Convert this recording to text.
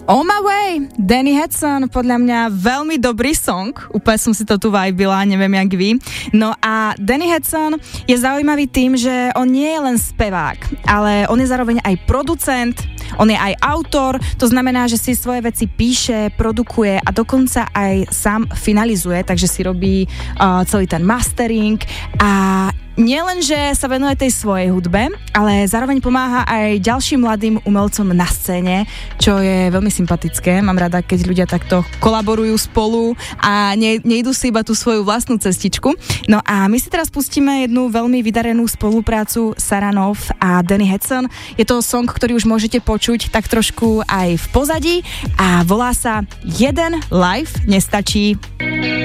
On My Way, Danny Hudson, podľa mňa veľmi dobrý song, úplne som si to tu vibila, neviem jak vy. No a Danny Hudson je zaujímavý tým, že on nie je len spevák, ale on je zároveň aj producent, on je aj autor, to znamená, že si svoje veci píše, produkuje a dokonca aj sám finalizuje, takže si robí celý ten mastering a nielen, že sa venuje tej svojej hudbe, ale zároveň pomáha aj ďalším mladým umelcom na scéne, čo je veľmi sympatické. Mám rada, keď ľudia takto kolaborujú spolu a nejdú si iba tú svoju vlastnú cestičku. No a my si teraz pustíme jednu veľmi vydarenú spoluprácu Sarah Nov a Danny Hudson. Je to song, ktorý už môžete počuť tak trošku aj v pozadí a volá sa Jeden live nestačí.